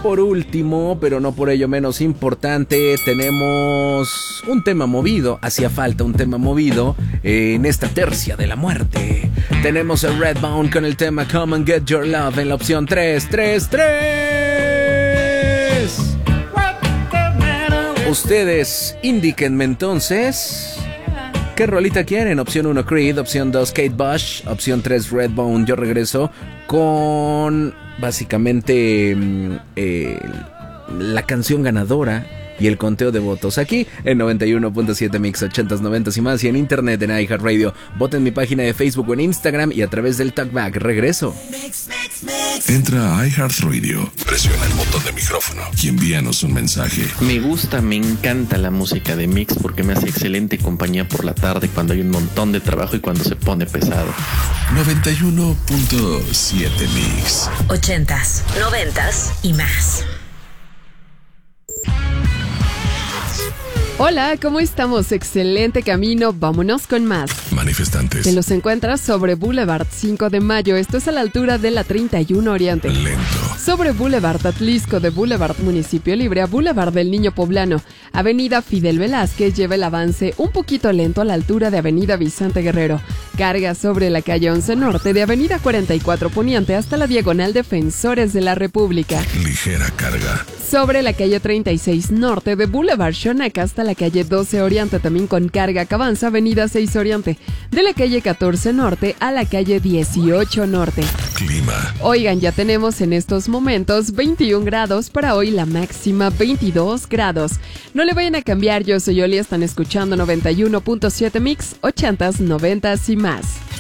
por último, pero no por ello menos importante, tenemos un tema movido. Hacía falta un tema movido en esta tercia de la muerte. Tenemos a Redbone con el tema Come and Get Your Love en la opción 333. Ustedes indíquenme entonces ¿qué rolita quieren? Opción 1 Creed, opción 2 Kate Bush, opción 3 Redbone. Yo regreso con básicamente la canción ganadora y el conteo de votos aquí en 91.7 Mix 80s, 90s y más, y en internet en iHeartRadio. Voten en mi página de Facebook o en Instagram y a través del Talkback. Regreso. Entra a iHeartRadio, presiona el botón de micrófono y envíanos un mensaje. Me encanta la música de Mix porque me hace excelente compañía por la tarde cuando hay un montón de trabajo y cuando se pone pesado. 91.7 Mix 80s, 90s y más. Hola, ¿cómo estamos? Excelente camino, vámonos con más. Manifestantes. Te los encuentras sobre Boulevard 5 de Mayo, esto es a la altura de la 31 Oriente. Lento. Sobre Boulevard Atlisco, de Boulevard Municipio Libre a Boulevard del Niño Poblano, Avenida Fidel Velázquez lleva el avance un poquito lento a la altura de Avenida Vicente Guerrero. Carga sobre la calle 11 Norte de Avenida 44 Poniente hasta la Diagonal Defensores de la República. Ligera carga. Sobre la calle 36 Norte de Boulevard Xonaca hasta la calle 12 Oriente, también con carga que avanza Avenida 6 Oriente, de la calle 14 Norte a la calle 18 Norte. Clima. Oigan, ya tenemos en estos momentos 21 grados, para hoy la máxima 22 grados. No le vayan a cambiar, yo soy Oli, están escuchando 91.7 Mix, 80s, 90s y más.